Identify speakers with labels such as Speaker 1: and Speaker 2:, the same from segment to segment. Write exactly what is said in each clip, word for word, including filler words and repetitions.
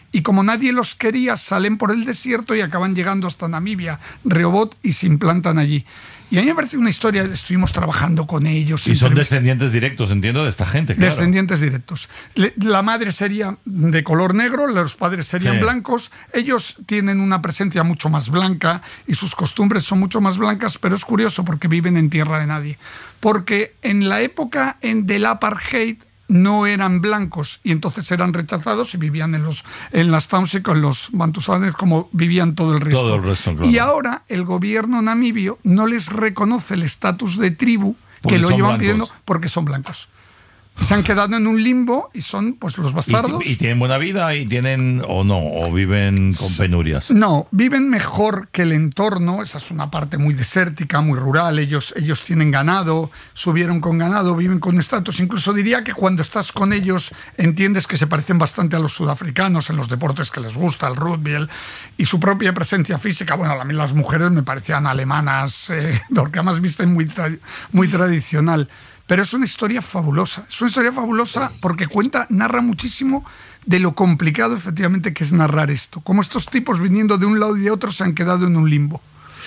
Speaker 1: y como nadie los quería, salen por el desierto y acaban llegando hasta Namibia, Rehoboth, y se implantan allí. Y a mí me parece una historia, estuvimos trabajando con ellos.
Speaker 2: Y son descendientes directos, entiendo, de esta gente, claro.
Speaker 1: Descendientes directos. Le, la madre sería de color negro, los padres serían sí. blancos. Ellos tienen una presencia mucho más blanca y sus costumbres son mucho más blancas, pero es curioso porque viven en tierra de nadie. Porque en la época en del apartheid no eran blancos y entonces eran rechazados y vivían en los en las towns y con los bantustanes como vivían todo el resto.
Speaker 2: Todo el resto, claro.
Speaker 1: Y ahora el gobierno namibio no les reconoce el estatus de tribu porque que lo llevan blancos. Pidiendo porque son blancos. Se han quedado en un limbo y son pues los bastardos.
Speaker 2: ¿Y, y tienen buena vida y tienen o no? ¿O viven con penurias?
Speaker 1: No, viven mejor que el entorno. Esa es una parte muy desértica, muy rural. Ellos, ellos tienen ganado, subieron con ganado, viven con estatus. Incluso diría que cuando estás con ellos entiendes que se parecen bastante a los sudafricanos en los deportes que les gusta, el rugby el, y su propia presencia física. Bueno, a mí las mujeres me parecían alemanas, eh, porque además visten muy, tra- muy tradicional. Pero es una historia fabulosa. Es una historia fabulosa porque cuenta, narra muchísimo de lo complicado efectivamente que es narrar esto. Cómo estos tipos viniendo de un lado y de otro se han quedado en un limbo.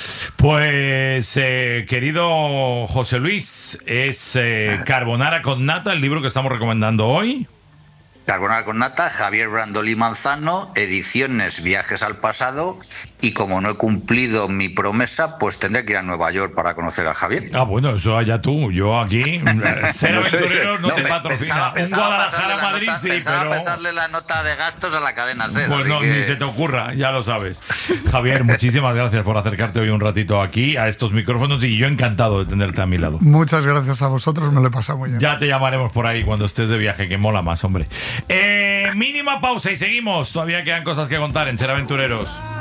Speaker 2: Pues, eh, querido José Luis, es eh, Carbonara con Nata, el libro que estamos recomendando hoy.
Speaker 3: Carbonara con Nata, Javier Brandolí Manzano, Ediciones Viajes al Pasado, y como no he cumplido mi promesa, pues tendré que ir a Nueva York para conocer a Javier.
Speaker 2: Ah, bueno, eso allá tú, yo aquí, Ser Aventurero no, no te patrocina.
Speaker 3: Pensaba,
Speaker 2: un Guadalajara Madrid
Speaker 3: nota,
Speaker 2: sí,
Speaker 3: pensaba
Speaker 2: pero...
Speaker 3: pasarle la nota de gastos a la cadena Ser.
Speaker 2: Pues no, que... ni se te ocurra, ya lo sabes. Javier, muchísimas gracias por acercarte hoy un ratito aquí a estos micrófonos y yo encantado de tenerte a mi lado.
Speaker 1: Muchas gracias a vosotros, me lo he pasado muy bien.
Speaker 2: Ya te llamaremos por ahí cuando estés de viaje, que mola más, hombre. Eh, mínima pausa y seguimos. Todavía quedan cosas que contar en Ser Aventureros.